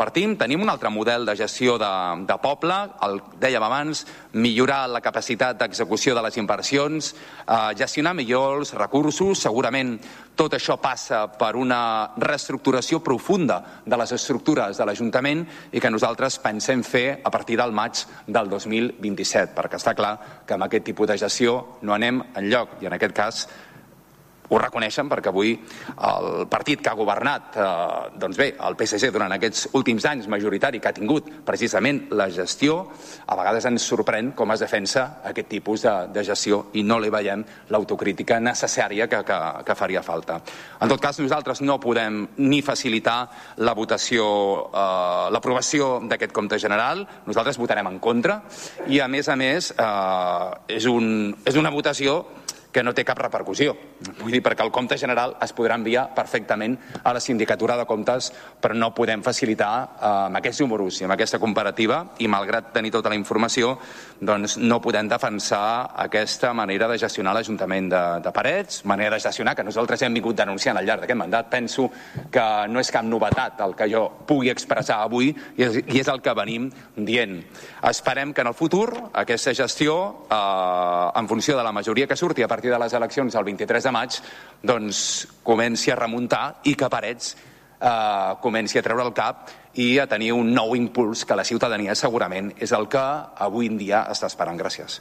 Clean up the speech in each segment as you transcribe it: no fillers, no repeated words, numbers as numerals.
Partim, tenim un altre model de gestió de poble, el dèiem abans, millorar la capacitat d'execució de les inversions, gestionar millor els recursos, segurament tot això passa per una reestructuració profunda de les estructures de l'Ajuntament i que nosaltres pensem fer a partir del maig del 2027, perquè està clar que amb aquest tipus de gestió no anem enlloc i en aquest cas ho reconeixen perquè avui el partit que ha governat, doncs bé, el PSG durant aquests últims anys majoritari que ha tingut precisament la gestió, a vegades ens sorprèn com es defensa aquest tipus de gestió i no li veiem l'autocrítica necessària que faria falta. En tot cas, nosaltres no podem ni facilitar la votació, l'aprovació d'aquest compte general, nosaltres votarem en contra i a més és una votació que no té cap repercussió. Vull dir, perquè el compte general es podrà enviar perfectament a la Sindicatura de Comptes, però no podem facilitar amb aquests números i amb aquesta comparativa, i malgrat tenir tota la informació, doncs no podem defensar aquesta manera de gestionar l'Ajuntament de Parets, manera de gestionar que nosaltres hem vingut denunciant al llarg d'aquest mandat. Penso que no és cap novetat el que jo pugui expressar avui i és el que venim dient. Esperem que en el futur aquesta gestió, en funció de la majoria que surti a partir de les eleccions el 23 de maig, doncs comenci a remuntar i que Parets comenci a treure el cap i a tenir un nou impuls que la ciutadania segurament és el que avui en dia està esperant. Gràcies.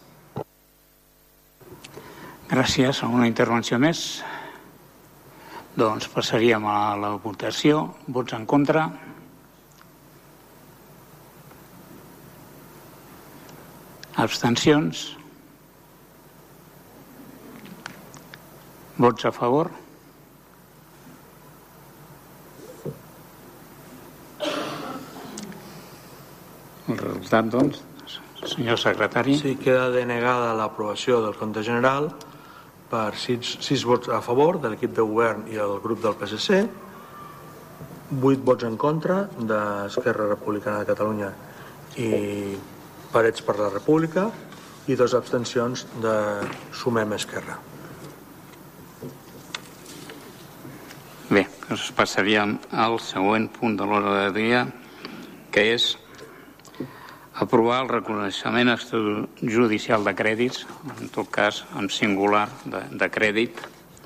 Gràcies. Alguna intervenció més? Doncs passaríem a la votació. Vots en contra? Abstencions? Vots a favor? El resultat, doncs, senyor secretari. Sí, queda denegada l'aprovació del compte general per 6 vots a favor de l'equip de govern i el grup del PSC, 8 vots en contra d'Esquerra Republicana de Catalunya i Parets per la República i 2 abstencions de Sumem Esquerra. Bé, doncs passaríem al següent punt de l'ordre del dia, que és aprovar el reconeixement extrajudicial de crèdits, en tot cas en singular de crèdit.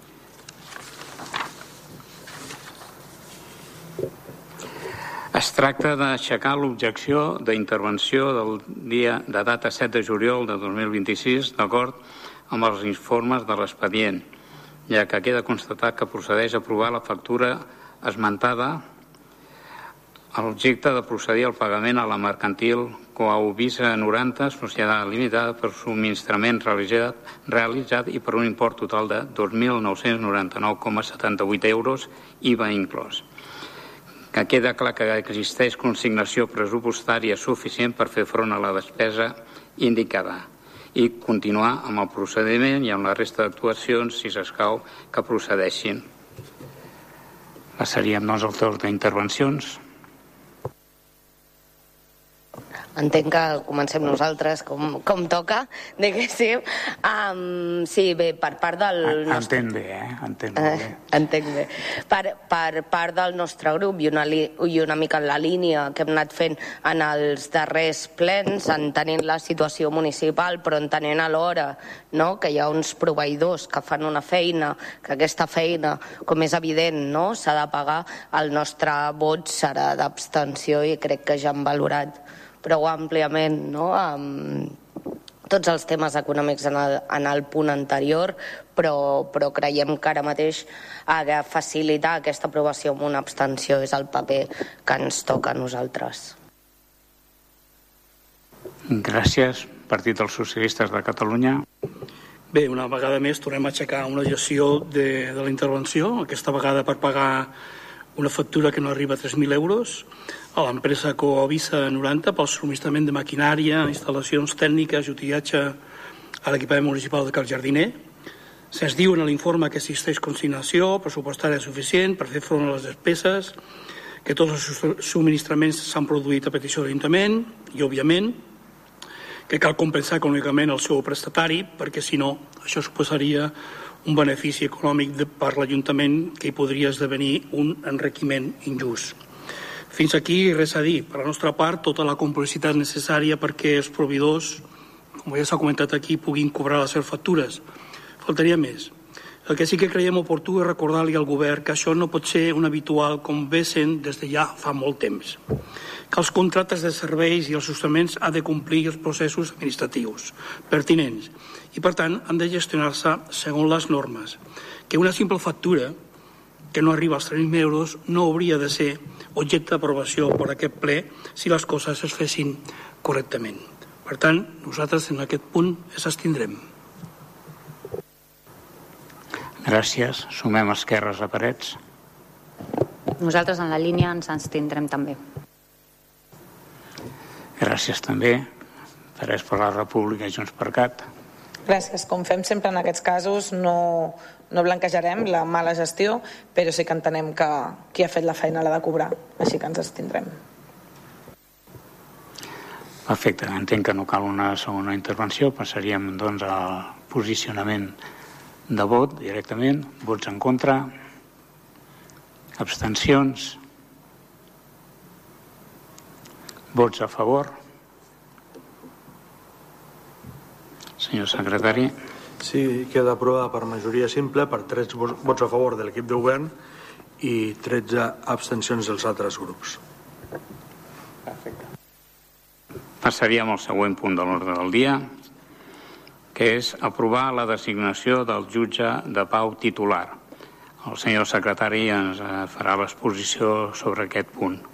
Es tracta d'aixecar l'objecció d'intervenció del dia de data 7 de juliol de 2026 d'acord amb els informes de l'expedient, ja que queda constatat que procedeix a aprovar la factura esmentada a l'objecte de procedir al pagament a la mercantil Coauvisa 90, societat limitada, per subministrament realitzat i per un import total de 2.999,78 euros, IVA inclòs. Que queda clar que existeix consignació pressupostària suficient per fer front a la despesa indicada i continuar amb el procediment i amb la resta d'actuacions, si s'escau, que procedeixin. Passaríem, doncs, al torn d'intervencions. Entenc que comencem nosaltres com toca, diguéssim. Sí, bé, per part del nostre... Entenc bé, Entenc bé. Entenc bé. Per part del nostre grup i una mica en la línia que hem anat fent en els darrers plens, entenent la situació municipal, però entenent alhora, no?, que hi ha uns proveïdors que fan una feina, que aquesta feina, com és evident, no?, s'ha de pagar, el nostre vot serà d'abstenció i crec que ja han valorat prou àmpliament, no?, tots els temes econòmics en el punt anterior, però creiem que ara mateix ha de facilitar aquesta aprovació amb una abstenció és el paper que ens toca a nosaltres. Gràcies. Partit dels Socialistes de Catalunya. Bé, una vegada més tornem a aixecar una gestió de la intervenció, aquesta vegada per pagar una factura que no arriba a 3.000 euros a l'empresa Coauvisa 90 pel subministrament de maquinària, instal·lacions tècniques i utillatge a l'equipament municipal de Cal Jardiner. Se'ns diu en l'informe que existeix consignació pressupostària suficient per fer front a les despeses, que tots els subministraments s'han produït a petició de l'Ajuntament i, òbviament, que cal compensar econòmicament el seu prestatari perquè, si no, això suposaria un benefici econòmic per l'Ajuntament que hi podria esdevenir un enriquiment injust. Fins aquí res a dir. Per la nostra part, tota la complicitat necessària perquè els proveïdors, com ja s'ha comentat aquí, puguin cobrar les seves factures. Faltaria més. El que sí que creiem oportú és recordar-li al govern que això no pot ser un habitual com ve sent des de ja fa molt temps. Que els contractes de serveis i els ajustaments han de complir els processos administratius pertinents i, per tant, han de gestionar-se segons les normes. Que una simple factura que no arriba als 3.000 euros no hauria de ser objecte d'aprovació per aquest ple si les coses es fessin correctament. Per tant, nosaltres en aquest punt ens abstindrem. Gràcies. Sumem esquerres a Parets. Nosaltres en la línia ens abstindrem també. Gràcies també. Parets per la República i Junts per Cat. Gràcies. Com fem sempre en aquests casos, no blanquejarem la mala gestió, però sí que entenem que qui ha fet la feina l'ha de cobrar, així que ens abstindrem. Perfecte. Entenc que no cal una segona intervenció. Passaríem, doncs, al posicionament de vot directament. Vots en contra. Abstencions. Vots a favor. Senyor secretari. Sí, queda aprovada per majoria simple, per 13 vots a favor de l'equip de govern i 13 abstencions dels altres grups. Perfecte. Passaríem al següent punt de l'ordre del dia, que és aprovar la designació del jutge de pau titular. El senyor secretari ens farà l'exposició sobre aquest punt.